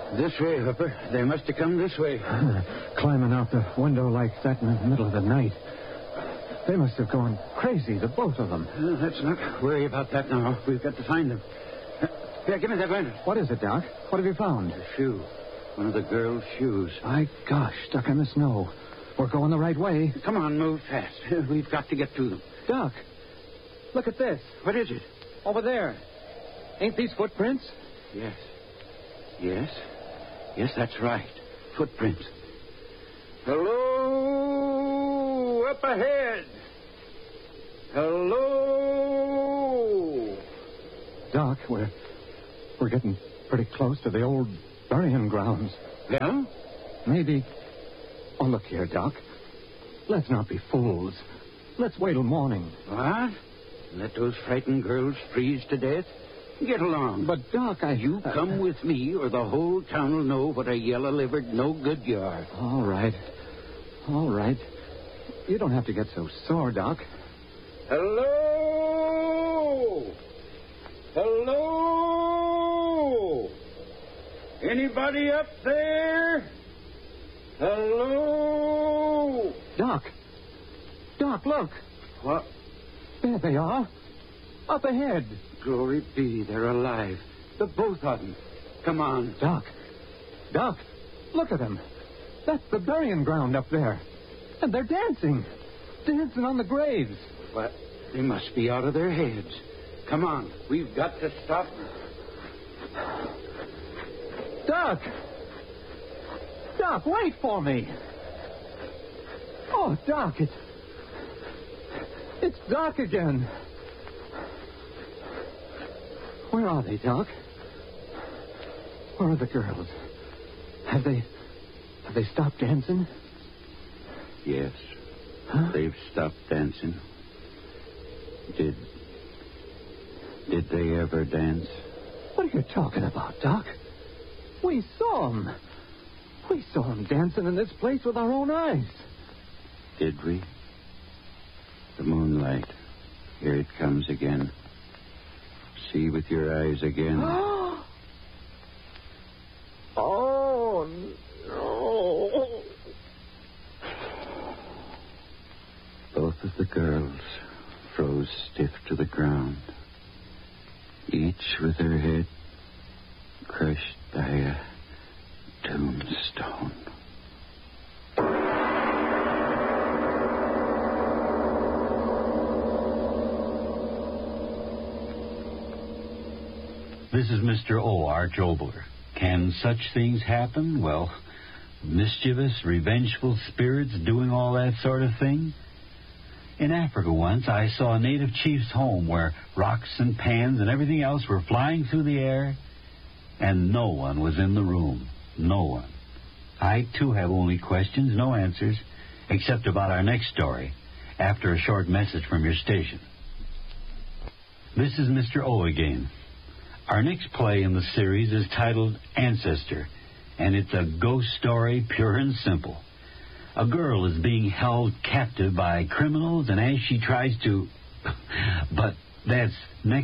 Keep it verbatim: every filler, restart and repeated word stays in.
This way, Hooper. They must have come this way. Climbing out the window like that in the middle of the night. They must have gone crazy, the both of them. Well, let's not worry about that now. We've got to find them. Here, give me that lantern. What is it, Doc? What have you found? A shoe. One of the girl's shoes. My gosh, stuck in the snow. We're going the right way. Come on, move fast. We've got to get to them. Doc, look at this. What is it? Over there. Ain't these footprints? Yes. Yes. Yes, that's right. Footprints. Hello, up ahead. Hello. Doc, we're we're getting pretty close to the old burying grounds. Yeah? Maybe. Oh, look here, Doc. Let's not be fools. Let's wait till morning. What? Let those frightened girls freeze to death? Get along. But, Doc, I... You come uh, with me, or the whole town will know what a yellow-livered no-good you are. All right. All right. You don't have to get so sore, Doc. Hello? Hello? Anybody up there? Hello? Doc. Doc, look. What? There they are. Up ahead. Glory be, they're alive. The both of them. Come on. Doc. Doc, look at them. That's the burying ground up there. And they're dancing. Dancing on the graves. What? They must be out of their heads. Come on. We've got to stop them. Doc. Doc, wait for me. Oh, Doc, it's... It's Doc again. Where are they, Doc? Where are the girls? Have they... Have they stopped dancing? Yes. Huh? They've stopped dancing. Did... Did they ever dance? What are you talking about, Doc? We saw them. We saw them dancing in this place with our own eyes. Did we? The moonlight. Here it comes again. See with your eyes again. Oh, no. Both of the girls froze stiff to the ground, each with her head crushed by a tombstone. This is Mister O. Arch Obler. Can such things happen? Well, mischievous, revengeful spirits doing all that sort of thing? In Africa once, I saw a native chief's home where rocks and pans and everything else were flying through the air, and no one was in the room. No one. I, too, have only questions, no answers, except about our next story, after a short message from your station. This is Mister O again. Our next play in the series is titled Ancestor, and it's a ghost story, pure and simple. A girl is being held captive by criminals, and as she tries to... but that's next